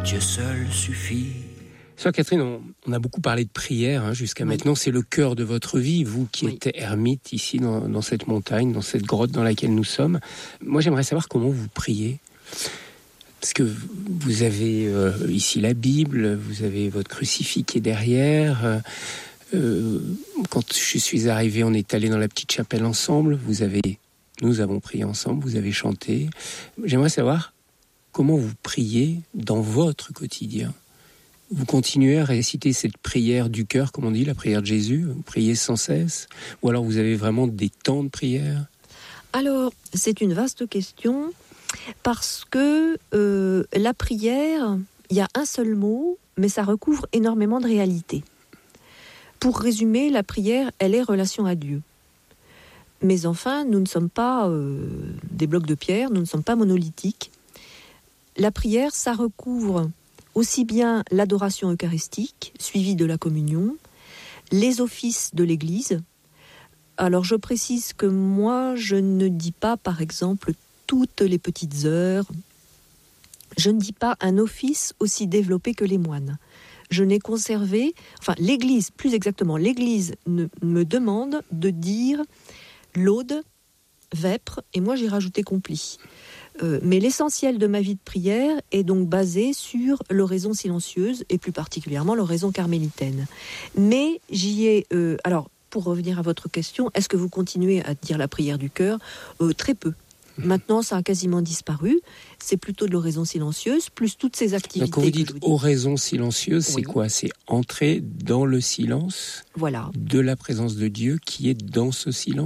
Dieu seul suffit. Sœur Catherine, on a beaucoup parlé de prière jusqu'à maintenant. C'est le cœur de votre vie, vous qui êtes ermite ici dans cette montagne, dans cette grotte dans laquelle nous sommes. Moi, j'aimerais savoir comment vous priez. Parce que vous avez ici la Bible, vous avez votre crucifix qui est derrière. Quand je suis arrivé, on est allé dans la petite chapelle ensemble. Nous avons prié ensemble, vous avez chanté. J'aimerais savoir comment vous priez dans votre quotidien. Vous continuez à réciter cette prière du cœur, comme on dit, la prière de Jésus. Vous priez sans cesse. Ou alors vous avez vraiment des temps de prière? Alors, c'est une vaste question parce que la prière, il y a un seul mot, mais ça recouvre énormément de réalités. Pour résumer, la prière, elle est relation à Dieu. Mais enfin, nous ne sommes pas des blocs de pierre, nous ne sommes pas monolithiques. La prière, ça recouvre aussi bien l'adoration eucharistique, suivie de la communion, les offices de l'Église. Alors je précise que moi, je ne dis pas, par exemple, toutes les petites heures. Je ne dis pas un office aussi développé que les moines. Je n'ai conservé, l'Église, plus exactement, l'Église me demande de dire laude, vêpres, et moi j'ai rajouté complis. Mais l'essentiel de ma vie de prière est donc basé sur l'oraison silencieuse et plus particulièrement l'oraison carmélitaine. Mais j'y ai... alors, pour revenir à votre question, est-ce que vous continuez à dire la prière du cœur ? Très peu. Maintenant, ça a quasiment disparu. C'est plutôt de l'oraison silencieuse, plus toutes ces activités. Donc, quand vous dites oraison silencieuse, c'est quoi ? C'est entrer dans le silence de la présence de Dieu qui est dans ce silence ?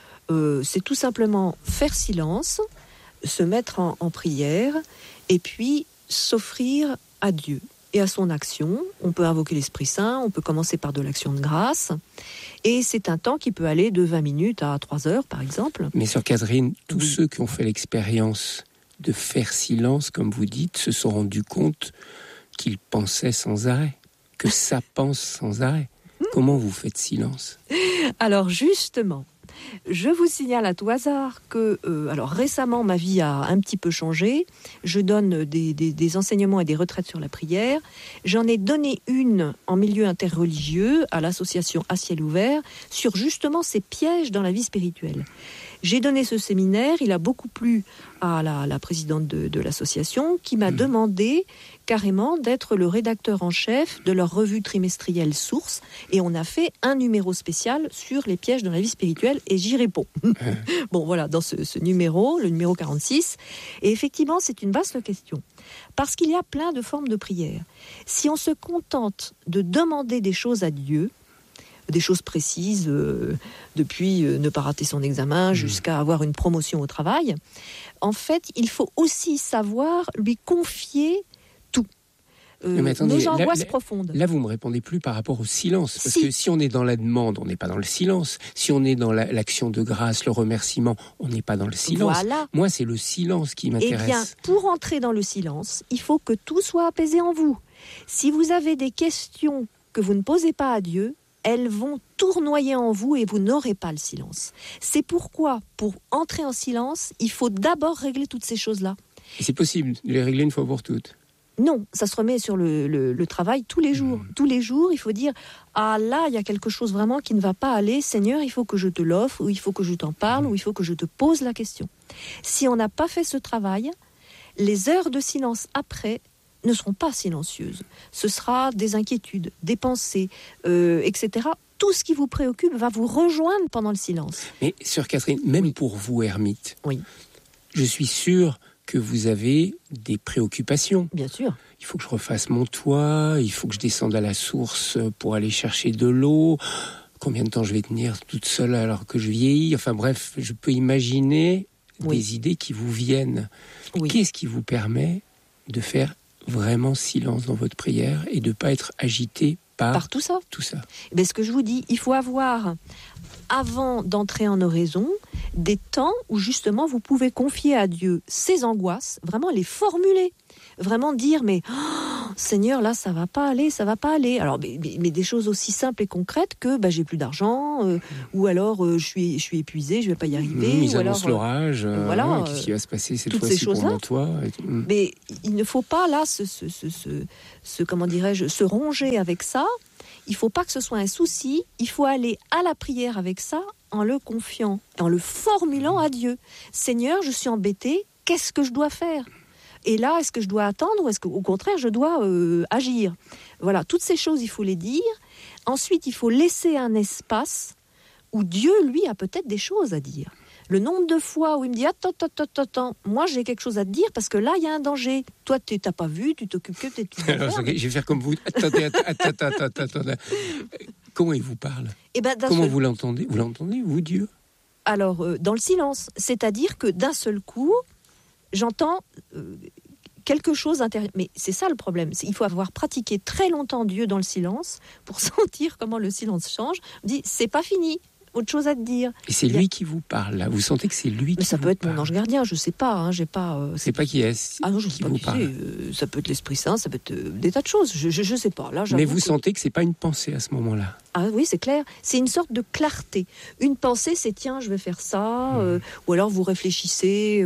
C'est tout simplement faire silence, se mettre en prière et puis s'offrir à Dieu et à son action. On peut invoquer l'Esprit Saint, on peut commencer par de l'action de grâce et c'est un temps qui peut aller de 20 minutes à 3 heures par exemple. Mais sœur Catherine, tous ceux qui ont fait l'expérience de faire silence, comme vous dites, se sont rendus compte qu'ils pensaient sans arrêt, que ça pense sans arrêt. Comment vous faites silence ? Alors justement, je vous signale à tout hasard que, récemment, ma vie a un petit peu changé. Je donne des enseignements et des retraites sur la prière. J'en ai donné une en milieu interreligieux à l'association À Ciel Ouvert sur justement ces pièges dans la vie spirituelle. J'ai donné ce séminaire, il a beaucoup plu à la présidente de l'association qui m'a demandé carrément d'être le rédacteur en chef de leur revue trimestrielle Source et on a fait un numéro spécial sur les pièges dans la vie spirituelle et j'y réponds. Bon voilà, dans ce numéro, le numéro 46, et effectivement c'est une vaste question parce qu'il y a plein de formes de prière. Si on se contente de demander des choses à Dieu, des choses précises, depuis ne pas rater son examen jusqu'à avoir une promotion au travail. En fait, il faut aussi savoir lui confier tout. Nos angoisses profondes. Là, vous ne me répondez plus par rapport au silence. Parce que si on est dans la demande, on n'est pas dans le silence. Si on est dans l'action de grâce, le remerciement, on n'est pas dans le silence. Voilà. Moi, c'est le silence qui m'intéresse. Eh bien, pour entrer dans le silence, il faut que tout soit apaisé en vous. Si vous avez des questions que vous ne posez pas à Dieu, elles vont tournoyer en vous et vous n'aurez pas le silence. C'est pourquoi, pour entrer en silence, il faut d'abord régler toutes ces choses-là. Et c'est possible de les régler une fois pour toutes? Non, ça se remet sur le travail tous les jours. Tous les jours, il faut dire « Ah là, il y a quelque chose vraiment qui ne va pas aller. Seigneur, il faut que je te l'offre, ou il faut que je t'en parle, ou il faut que je te pose la question. » Si on n'a pas fait ce travail, les heures de silence après ne seront pas silencieuses. Ce sera des inquiétudes, des pensées, etc. Tout ce qui vous préoccupe va vous rejoindre pendant le silence. Mais, sœur Catherine, même pour vous, ermite, je suis sûr que vous avez des préoccupations. Bien sûr. Il faut que je refasse mon toit, il faut que je descende à la source pour aller chercher de l'eau. Combien de temps je vais tenir toute seule alors que je vieillis? Enfin bref, je peux imaginer des idées qui vous viennent. Mais qu'est-ce qui vous permet de faire vraiment silence dans votre prière et de ne pas être agité par tout ça. Mais ce que je vous dis, il faut avoir, avant d'entrer en oraison, des temps où justement vous pouvez confier à Dieu ces angoisses, vraiment les formuler, vraiment dire mais Seigneur, là, ça va pas aller. Alors, mais des choses aussi simples et concrètes que j'ai plus d'argent, ou alors je suis épuisée, je vais pas y arriver. Ils ou annoncent alors l'orage. Qu'est-ce qui va se passer cette fois-ci pour mon toit? Mais il ne faut pas là comment dirais-je, se ronger avec ça. Il faut pas que ce soit un souci. Il faut aller à la prière avec ça, en le confiant, en le formulant à Dieu. Seigneur, je suis embêtée. Qu'est-ce que je dois faire? Et là, est-ce que je dois attendre ou est-ce qu'au contraire, je dois agir? Voilà, toutes ces choses, il faut les dire. Ensuite, il faut laisser un espace où Dieu, lui, a peut-être des choses à dire. Le nombre de fois où il me dit « Attends, moi j'ai quelque chose à te dire parce que là, il y a un danger. Toi, tu n'as pas vu, tu t'occupes que de tes petites affaires. » Je vais faire comme vous. Attends. Comment il vous parle? Comment vous l'entendez? Vous l'entendez, vous, Dieu? Alors, dans le silence. C'est-à-dire que d'un seul coup, j'entends quelque chose intérieur. Mais c'est ça le problème. Il faut avoir pratiqué très longtemps Dieu dans le silence pour sentir comment le silence change. On dit, c'est pas fini. Autre chose à te dire. Et c'est lui qui vous parle, là. Vous sentez que c'est lui qui vous parle. Mais ça peut être mon ange gardien, je sais pas. J'ai pas. C'est pas qui est. Ah non, je sais pas qui c'est. Ça peut être l'Esprit Saint, ça peut être des tas de choses. Je sais pas. Là, mais vous sentez que c'est pas une pensée à ce moment-là. Ah oui, c'est clair. C'est une sorte de clarté. Une pensée, c'est tiens, je vais faire ça. Ou alors vous réfléchissez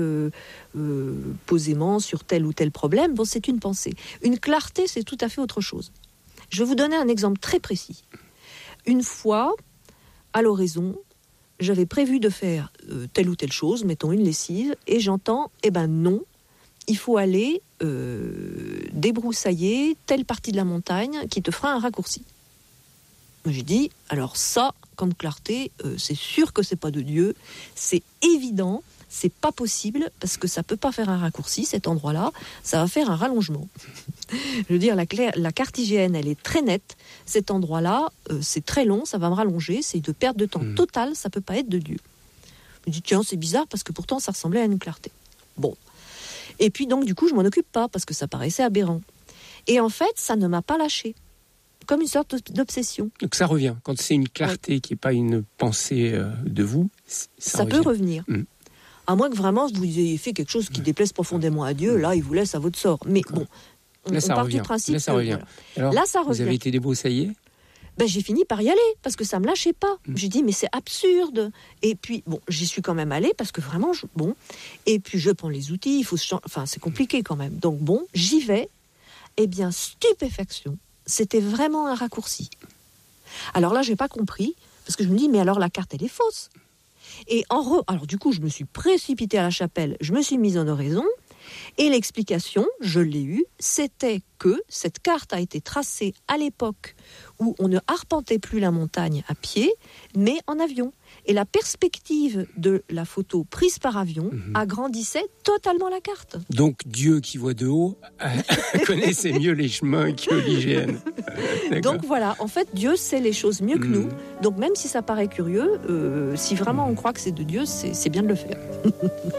posément sur tel ou tel problème. Bon, c'est une pensée. Une clarté, c'est tout à fait autre chose. Je vais vous donner un exemple très précis. Une fois, à l'oraison, j'avais prévu de faire telle ou telle chose, mettons une lessive, et j'entends, non, il faut aller débroussailler telle partie de la montagne qui te fera un raccourci. J'ai dit, alors ça, comme clarté, c'est sûr que c'est pas de Dieu, c'est évident, c'est pas possible, parce que ça peut pas faire un raccourci, cet endroit-là, ça va faire un rallongement. Je veux dire, la carte IGN, elle est très nette. Cet endroit-là, c'est très long, ça va me rallonger, c'est de perte de temps totale, ça peut pas être de Dieu. Je me dis, tiens, c'est bizarre, parce que pourtant, ça ressemblait à une clarté. Bon. Et puis, donc, du coup, je m'en occupe pas, parce que ça paraissait aberrant. Et en fait, ça ne m'a pas lâché. Comme une sorte d'obsession. Donc ça revient. Quand c'est une clarté qui n'est pas une pensée de vous, ça peut revenir. À moins que vraiment vous ayez fait quelque chose qui déplaise profondément à Dieu, là, il vous laisse à votre sort. Mais bon, on part du principe. Là, ça revient. Voilà. Alors, là, ça revient. Vous avez été débroussaillé? J'ai fini par y aller, parce que ça ne me lâchait pas. J'ai dit, mais c'est absurde. Et puis, bon, j'y suis quand même allée, parce que vraiment, Et puis, je prends les outils, c'est compliqué quand même. Donc, bon, j'y vais. Eh bien, stupéfaction. C'était vraiment un raccourci. Alors là, j'ai pas compris, parce que je me dis, mais alors la carte, elle est fausse. Et alors du coup, je me suis précipitée à la chapelle, je me suis mise en oraison, et l'explication, je l'ai eue, c'était que cette carte a été tracée à l'époque où on ne arpentait plus la montagne à pied, mais en avion. Et la perspective de la photo prise par avion agrandissait totalement la carte. Donc Dieu qui voit de haut connaissait mieux les chemins que l'IGN. Donc voilà, en fait Dieu sait les choses mieux que nous. Donc même si ça paraît curieux, si vraiment on croit que c'est de Dieu, c'est bien de le faire.